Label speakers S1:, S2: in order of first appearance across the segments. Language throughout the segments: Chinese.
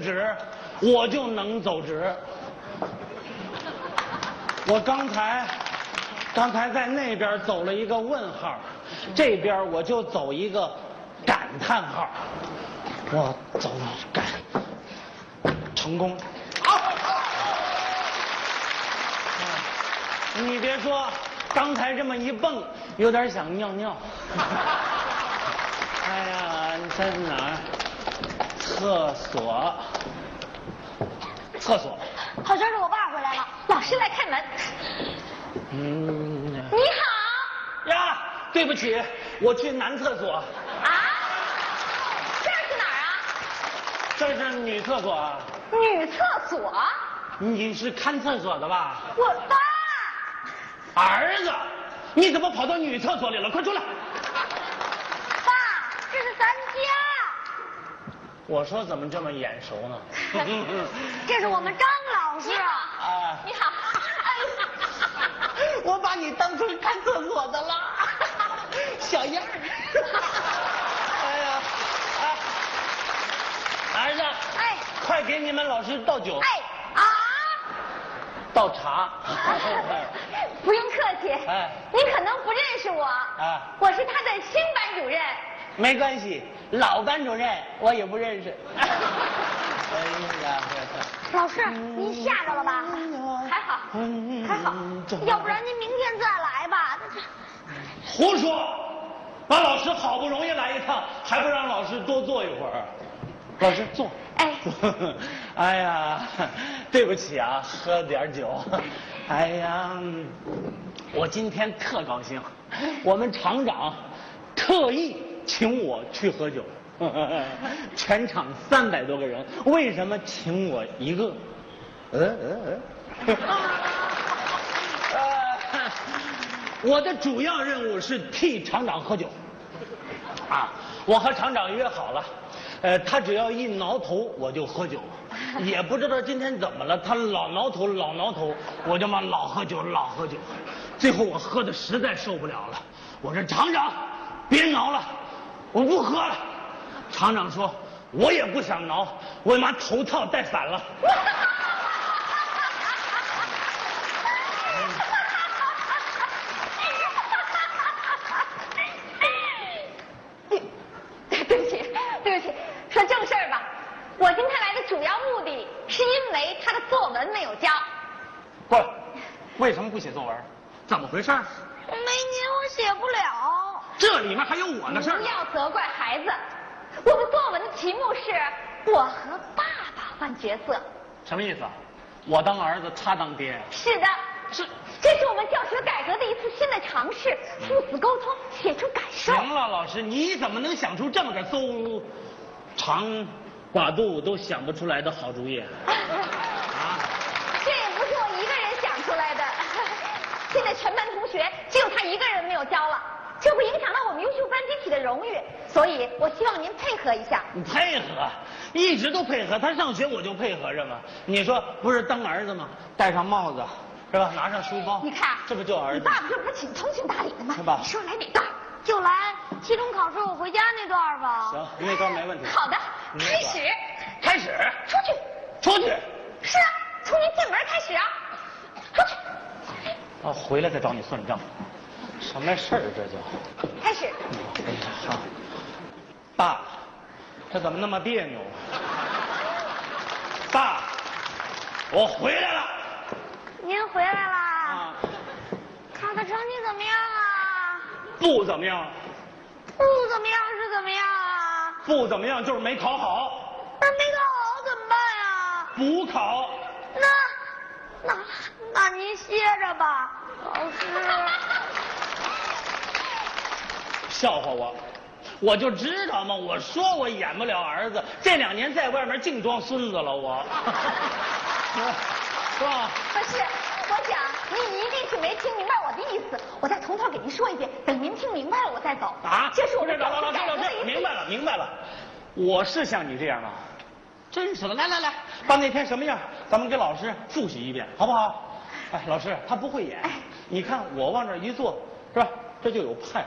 S1: 直，我就能走直。我刚才在那边走了一个问号，这边我就走一个感叹号。我走感，成功。你别说，刚才这么一蹦，有点想尿尿。哎呀，你在哪儿？厕所。
S2: 好像是我爸回来了，老师来开门。你好。
S1: 呀，对不起，我去男厕所。
S2: 啊？这是哪儿啊？
S1: 这是女厕所啊。
S2: 女厕所？
S1: 你是看厕所的吧？
S2: 我爸。
S1: 儿子，你怎么跑到女厕所里了？快出来！
S2: 爸，这是咱家。
S1: 我说怎么这么眼熟呢？
S2: 这是我们张老师。
S1: 啊，
S2: 你好。
S1: 我把你当成看厕所的了，小样儿。哎呀，儿子，
S2: 哎，
S1: 快给你们老师倒酒。
S2: 哎啊，
S1: 倒茶。
S2: 不用客气。
S1: 哎，
S2: 你可能不认识我。
S1: 啊，
S2: 我是他的新班主任。
S1: 没关系，老班主任我也不认识。哎呀，
S2: 老师，您吓着了吧？还好，还好，要不然您明天再来吧。
S1: 胡说！把老师好不容易来一趟，还不让老师多坐一会儿？老师坐。
S2: 哎，
S1: 哎呀，对不起啊，喝点酒。哎呀，我今天特高兴，我们厂长特意请我去喝酒。全场300多个人，为什么请我一个？我的主要任务是替厂长喝酒。啊，我和厂长约好了，他只要一挠头我就喝酒，也不知道今天怎么了，他老挠头，我就嘛老喝酒。最后我喝的实在受不了了，我说厂长，别挠了，我不喝了。厂长说，我也不想挠，我妈头套戴反了。
S2: 对不起，说正事儿吧。我今天来的主要目的是因为他的作文没有交。
S1: 不，为什么不写作文？怎么回事？
S2: 没您我写不了。
S1: 这里面还有我的事儿。
S2: 不要责怪孩子。我的作文的题目是我和爸爸换角色。
S1: 什么意思啊？我当儿子，他当爹？
S2: 是的，这是我们教学改革的一次新的尝试，父子沟通，写出感受。
S1: 行了，老师，你怎么能想出这么个馊长寡肚都想不出来的好主意？啊？
S2: 这也不是我一个人想出来的，现在全班同学只有他一个人没有交了。这会影响到我们优秀班集体的荣誉，所以我希望您配合一下。
S1: 你配合，一直都配合，他上学我就配合着嘛。你说不是当儿子吗？戴上帽子，是吧？拿上书包，
S2: 你看，
S1: 这不就儿子？
S2: 你爸爸这不是挺通情达理的吗？
S1: 是吧？
S2: 你说来哪段？就来期中考试我回家那段吧。
S1: 行，那段没问题。
S2: 好的，开始。
S1: 开始。
S2: 出去。
S1: 出去。
S2: 是啊，从您进门开始啊。出去。
S1: 啊，回来再找你算账。什么事儿这就？
S2: 开始。
S1: 好，爸，这怎么那么别扭？爸，我回来了。
S2: 您回来啦？
S1: 啊，
S2: 考的成绩怎么样啊？
S1: 不怎么样。
S2: 不怎么样是怎么样啊？
S1: 不怎么样就是没考好。
S2: 那没考好怎么办呀？
S1: 补考。
S2: 那您歇着吧，老师。
S1: 笑话我，我就知道嘛！我说我演不了儿子，这2年在外面净装孙子了，我，是吧？
S2: 不是，我想您一定是没听明白我的意思，我再从头给您说一遍，等您听明白了我再走。
S1: 啊！
S2: 这是我
S1: 们
S2: 老师，
S1: 明白了，我是像你这样吗？真是的，来，把那天什么样，咱们给老师复习一遍，好不好？哎，老师他不会演，你看我往这一坐，是吧？这就有派。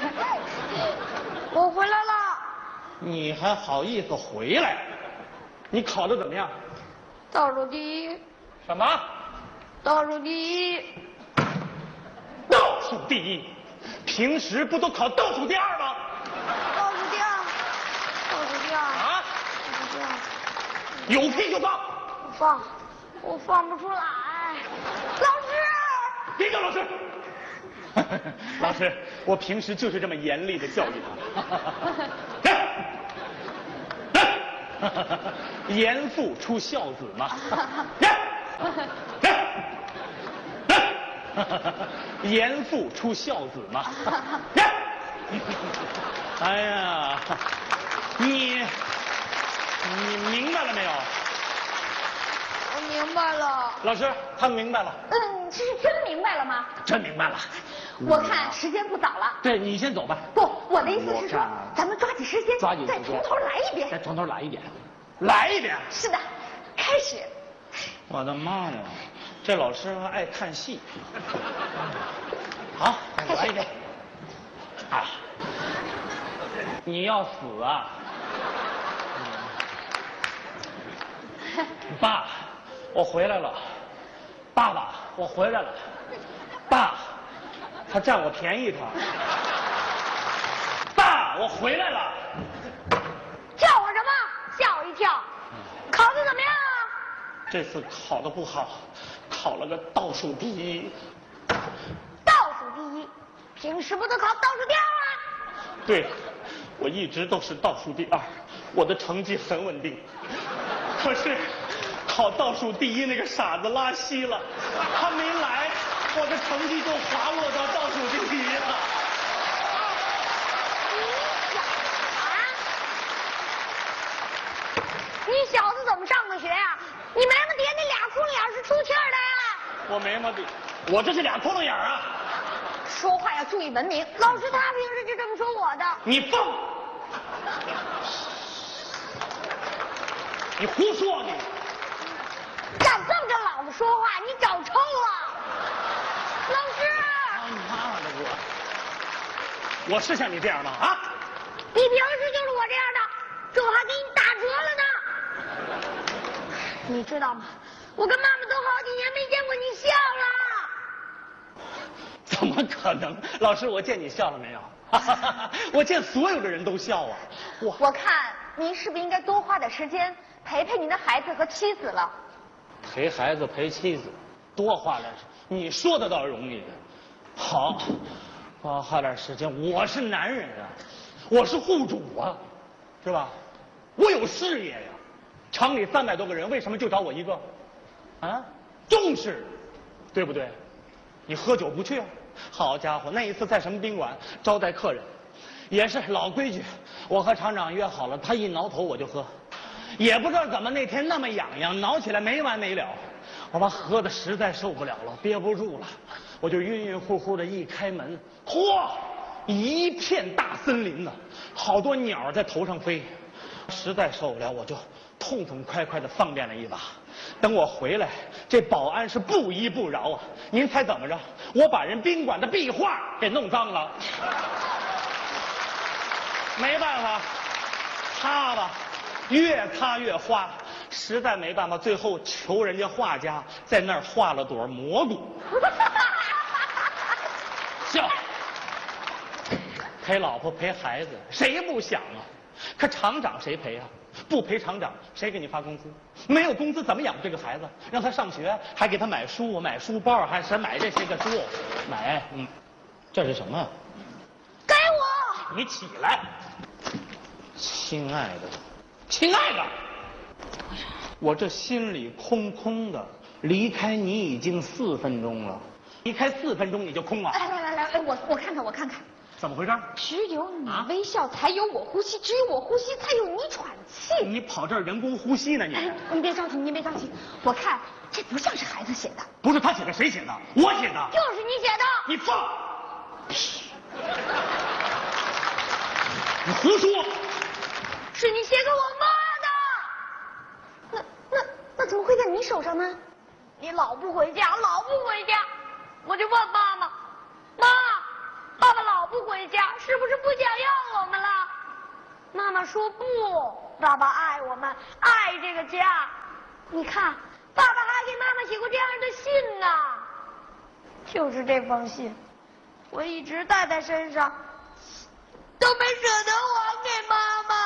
S2: 我回来了。
S1: 你还好意思回来？ 你考的怎么样？
S2: 倒数第一。
S1: 什么？
S2: 倒数第一。
S1: 倒数第一？平时不都考倒数第二吗？
S2: 倒数第二。倒数第二。
S1: 啊？
S2: 倒数第二。
S1: 有屁就放。
S2: 我放不出来。老师。
S1: 别叫老师。老师，我平时就是这么严厉的教育他。严父出孝子嘛。严父出孝子嘛。哎呀，你明白了没有？
S2: 我明白了。
S1: 老师，他明白了。
S2: 这是真明白了吗？
S1: 真明白了。
S2: 我看时间不早了。
S1: 对，你先走吧。
S2: 不，我的意思是说，咱们抓紧时间，再从头来一遍。
S1: 再从头来一遍。来一遍。
S2: 是的，开始。
S1: 我的妈呀，这老师还爱看戏。好，来一遍。啊，你要死啊！爸，我回来了。爸爸，我回来了。爸，他占我便宜他。爸，我回来了。
S2: 叫我什么？吓我一跳。考的怎么样啊？
S1: 这次考得不好，考了个倒数第一。
S2: 倒数第一？平时不都考倒数第二吗？
S1: 对，我一直都是倒数第二，我的成绩很稳定。可是考倒数第一那个傻子拉稀了，他没来，我的成绩就滑落到倒数第一了。
S2: 你小子怎么上的学啊？你眉毛底下那俩窟窿眼是出气儿的呀？
S1: 我眉毛底，我这是俩窟窿眼啊！
S2: 说话要注意文明。老师他平时就这么说我的。
S1: 你放！你胡说你！
S2: 敢这么跟老子说话，你找抽了！老师！
S1: 妈的我是像你这样吗？啊？
S2: 你平时就是我这样的，这我还给你打折了呢。你知道吗？我跟妈妈都好几年没见过你笑了。
S1: 怎么可能？老师，我见你笑了没有？我见所有的人都笑啊！
S2: 我看您是不是应该多花点时间陪陪您的孩子和妻子了？
S1: 陪孩子陪妻子，多花点时间，你说的倒容易。好，多花点时间。我是男人啊，我是户主啊，是吧？我有事业呀。厂里300多个人，为什么就找我一个？啊，重视，对不对？你喝酒不去啊？好家伙，那一次在什么宾馆招待客人，也是老规矩，我和厂长约好了，他一挠头我就喝，也不知道怎么那天那么痒痒，挠起来没完没了，我把喝的实在受不了了，憋不住了，我就晕晕乎乎的一开门，嚯，一片大森林呢，好多鸟在头上飞，实在受不了，我就痛痛快快的放便了一把。等我回来，这保安是不依不饶啊！您猜怎么着？我把人宾馆的壁画给弄脏了，没办法，擦吧，越擦越花，实在没办法，最后求人家画家在那儿画了朵蘑菇。笑，陪老婆陪孩子，谁不想啊？可厂长谁陪啊？不陪厂长，谁给你发工资？没有工资怎么养这个孩子？让他上学，还给他买书、买书包，还是买这些个书，买，这是什么？
S2: 给我！
S1: 你起来，亲爱的，亲爱的，我这心里空空的，离开你已经4分钟了，离开4分钟你就空了。
S2: 来，我看看，我看看。
S1: 怎么回事？
S2: 只有你微笑，才有我呼吸；只有我呼吸，才有你喘气。
S1: 你跑这儿人工呼吸呢？
S2: 你别着急，您别着急。我看这不像是孩子写的。
S1: 不是他写的，谁写的？我写的。
S2: 就是你写的。
S1: 你放屁！你胡说！
S2: 是你写给我妈的。那怎么会在你手上呢？你老不回家，老不回家，我就问妈妈，妈。爸爸老不回家，是不是不想要我们了？妈妈说不， 爸爸爱我们，爱这个家。你看，爸爸还给妈妈写过这样的信呢。就是这封信，我一直带在身上，都没舍得还给妈妈。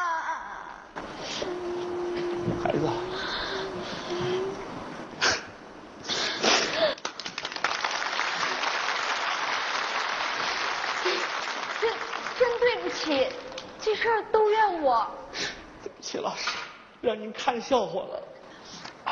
S1: 孩子，
S2: 真对不起，这事儿都怨我。
S1: 对不起，老师，让您看笑话了。